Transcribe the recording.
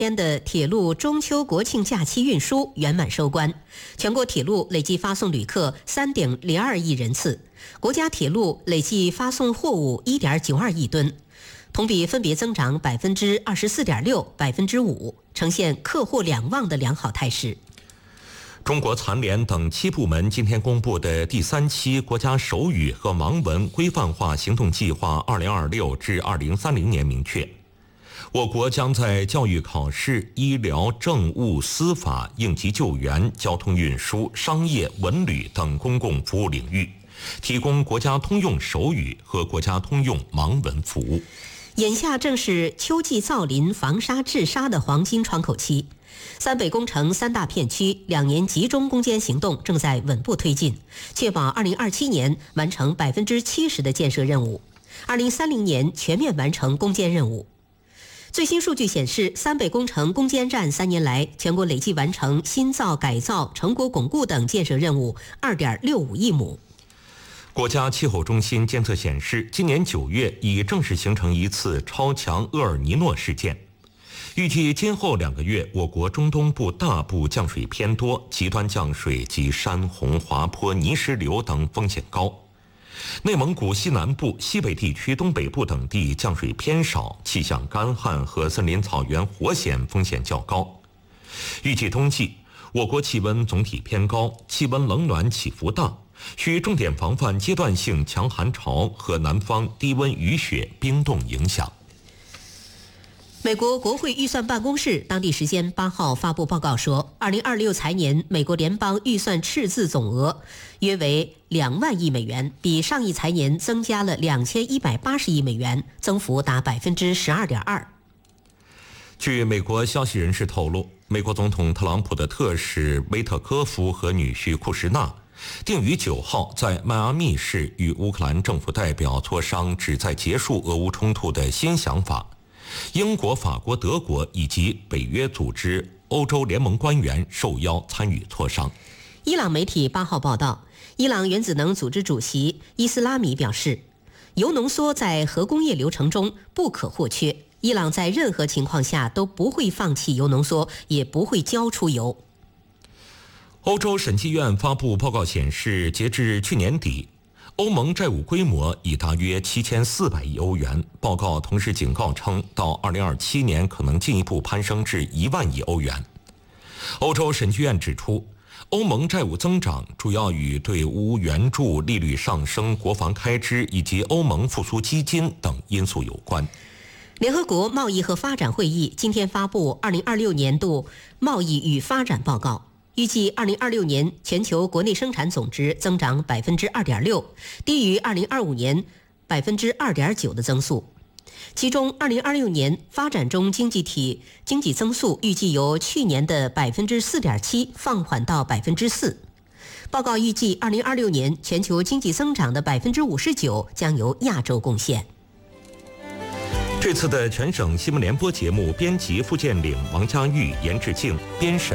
天的铁路中秋国庆假期运输圆满收官，全国铁路累计发送旅客3.02亿人次，国家铁路累计发送货物1.92亿吨，同比分别增长24.6%、5%，呈现客货两旺的良好态势。 中国残联等7部门今天公布的第3期国家手语和盲文规范化行动计划2026至2030年明确，我国将在教育考试、医疗、政务、司法、应急救援、交通运输、商业、文旅等公共服务领域，提供国家通用手语和国家通用盲文服务。 眼下正是秋季造林防沙治沙的黄金窗口期，三北工程3大片区2年集中攻坚行动正在稳步推进，确保2027年完成70%的建设任务，2030年全面完成攻坚任务。最新数据显示，三北工程攻坚战3年来，全国累计完成新造、改造、成果巩固等建设任务2.65亿亩。 国家气候中心监测显示，今年9月已正式形成一次超强厄尔尼诺事件。预计今后2个月，我国中东部大部降水偏多，极端降水及山洪、滑坡、泥石流等风险高。内蒙古西南部、西北地区东北部等地降水偏少，气象干旱和森林草原火险风险较高。预计冬季，我国气温总体偏高，气温冷暖起伏大，需重点防范阶段性强寒潮和南方低温雨雪冰冻影响。 美国国会预算办公室当地时间8号发布报告说，2026财年美国联邦预算赤字总额约为2万亿美元，比上一财年增加了2180亿美元，增幅达12.2%。 据美国消息人士透露，美国总统特朗普的特使威特科夫和女婿库什纳定于9号在迈阿密市与乌克兰政府代表磋商旨在结束俄乌冲突的新想法。英国、法国、德国以及北约组织、欧洲联盟官员受邀参与磋商。 伊朗媒体8号报道，伊朗原子能组织主席伊斯拉米表示，铀浓缩在核工业流程中不可或缺，伊朗在任何情况下都不会放弃铀浓缩，也不会交出铀。 欧洲审计院发布报告显示，截至去年底，欧盟债务规模已达约7400亿欧元。报告同时警告称，到2027年可能进一步攀升至1万亿欧元。欧洲审计院指出，欧盟债务增长主要与对乌援助、利率上升、国防开支以及欧盟复苏基金等因素有关。 联合国贸易和发展会议今天发布2026年度贸易与发展报告，预计2026年全球国内生产总值增长2.6%，低于2025年2.9%的增速。其中2026年发展中经济体经济增速预计由去年的4.7%放缓到4%。报告预计2026年全球经济增长的59%将由亚洲贡献。 这次的全省新闻联播节目编辑付建岭、王佳玉、严志静，编审